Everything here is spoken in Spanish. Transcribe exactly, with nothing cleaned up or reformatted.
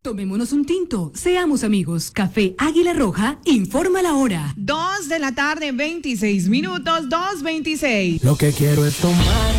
Tomémonos un tinto, seamos amigos. Café Águila Roja, informa la hora. Dos de la tarde, veintiséis minutos, dos veintiséis. Lo que quiero es tomar